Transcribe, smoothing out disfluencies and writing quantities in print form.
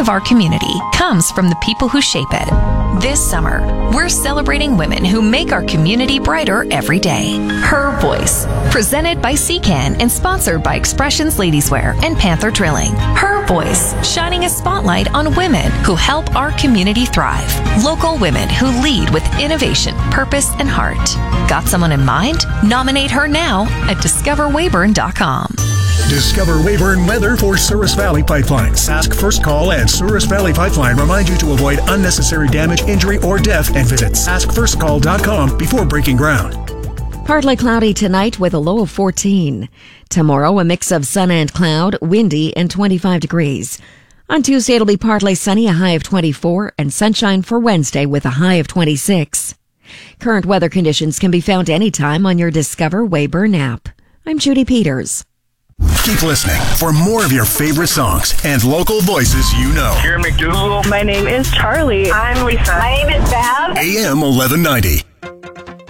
of our community comes from the people who shape it. This summer, we're celebrating women who make our community brighter every day. Her Voice, presented by CCAN and sponsored by Expressions Ladieswear and Panther Drilling. Her Voice, shining a spotlight on women who help our community thrive. Local women who lead with innovation, purpose, and heart. Got someone in mind? Nominate her now at discoverwayburn.com. Discover Wayburn weather for Souris Valley Pipeline. Ask First Call and Souris Valley Pipeline remind you to avoid unnecessary damage, injury, or death, and visit askfirstcall.com before breaking ground. Partly cloudy tonight with a low of 14. Tomorrow, a mix of sun and cloud, windy, and 25 degrees. On Tuesday, it'll be partly sunny, a high of 24, and sunshine for Wednesday with a high of 26. Current weather conditions can be found anytime on your Discover Wayburn app. I'm Judy Peters. Keep listening for more of your favorite songs and local voices you know. Karen McDougal. My name is Charlie. I'm Lisa. My name is Bev. AM 1190.